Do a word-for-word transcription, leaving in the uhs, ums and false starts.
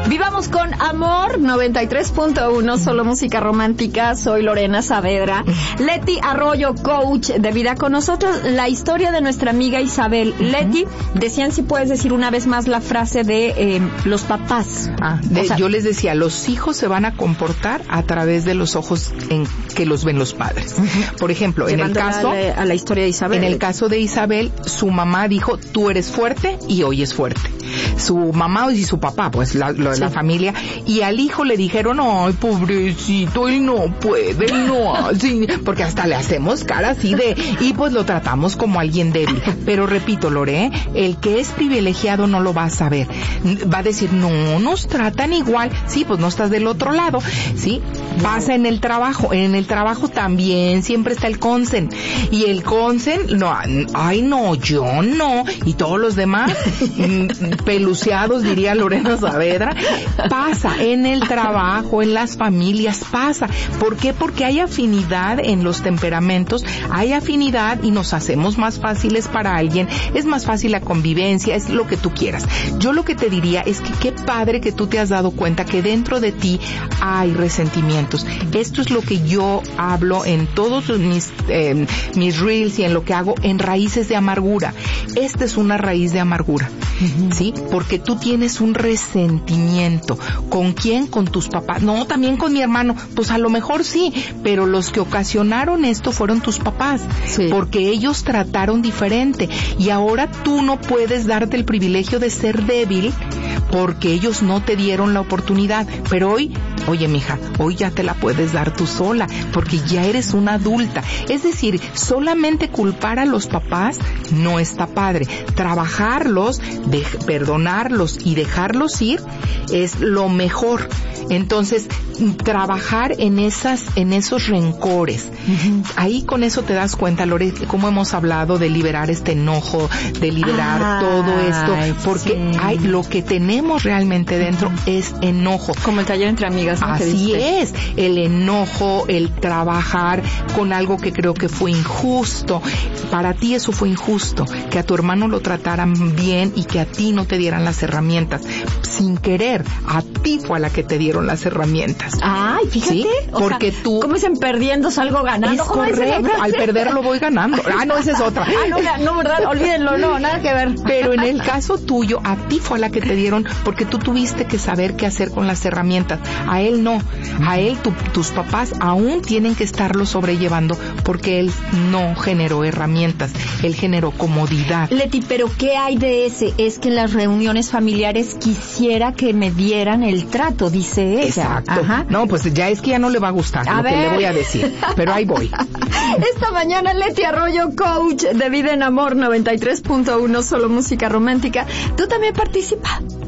Vivamos con amor, noventa y tres punto uno, solo música romántica. Soy Lorena Saavedra. Leti Arroyo, coach de vida con nosotros. La historia de nuestra amiga Isabel. Uh-huh. Leti, decían si puedes decir una vez más la frase de eh, los papás. Ah, de, o sea, yo les decía, los hijos se van a comportar a través de los ojos en que los ven los padres. Uh-huh. Por ejemplo, en el caso... A la, a la historia de Isabel. En el caso de Isabel, su mamá dijo, tú eres fuerte y hoy es fuerte. Su mamá y su papá, pues la, la, sí. la familia, y al hijo le dijeron, ay, pobrecito, él no puede, él no hace, porque hasta le hacemos cara así de, y pues lo tratamos como alguien débil. Pero repito, Lore, el que es privilegiado no lo va a saber. Va a decir, no, nos tratan igual. Sí, pues no estás del otro lado. Sí, pasa en el trabajo. En el trabajo también siempre está el consen. Y el consen, no, ay, no, yo no. Y todos los demás, peluceados, diría Lorena Saavedra. Pasa en el trabajo, en las familias, pasa. ¿Por qué? Porque hay afinidad en los temperamentos, hay afinidad y nos hacemos más fáciles para alguien, es más fácil la convivencia, es lo que tú quieras. Yo lo que te diría es que qué padre que tú te has dado cuenta que dentro de ti hay resentimientos. Esto es lo que yo hablo en todos mis, eh, mis reels y en lo que hago en raíces de amargura. Esta es una raíz de amargura. Uh-huh. ¿Sí? Porque tú tienes un resentimiento. ¿Con quién? Con tus papás. No, también con mi hermano. Pues a lo mejor sí, pero los que ocasionaron esto fueron tus papás. Sí. Porque ellos trataron diferente. Y ahora tú no puedes darte el privilegio de ser débil porque ellos no te dieron la oportunidad. Pero hoy, oye, mija, hoy ya te la puedes dar tú sola porque ya eres una adulta. Es decir, solamente culpar a los papás no está padre. Trabajarlos, de, perdonarlos y dejarlos ir es lo mejor. Entonces, trabajar en esas, en esos rencores. Uh-huh. Ahí con eso te das cuenta, Lore, cómo hemos hablado de liberar este enojo, de liberar ah, todo esto, porque sí. hay, lo que tenemos realmente dentro uh-huh. es enojo. Como el taller entre amigas, ¿no? Así es, el enojo, el trabajar con algo que creo que fue injusto. Para ti eso fue injusto, que a tu hermano lo trataran bien y que a ti no te dieran las herramientas. Sin querer, a ti fue a la que te dieron las herramientas. Ay, fíjate. ¿Sí? O porque sea, tú... ¿cómo dicen perdiendo salgo ganando? Es correcto, al perderlo voy ganando. Ah, no, esa es otra. Ah, no, no, verdad, olvídenlo, no, nada que ver. Pero en el caso tuyo, a ti fue a la que te dieron, porque tú tuviste que saber qué hacer con las herramientas. A él no. A él, tu, tus papás aún tienen que estarlo sobrellevando, porque él no generó herramientas, él generó comodidad. Leti, pero ¿qué hay de ese? Es que en las reuniones familiares quisiera que me dieran el trato, dice ella. Exacto. Ajá. No, pues ya es que ya no le va a gustar a lo ver. que le voy a decir, pero ahí voy. Esta mañana Leti Arroyo, coach de vida en amor, noventa y tres punto uno, solo música romántica. Tú también participa.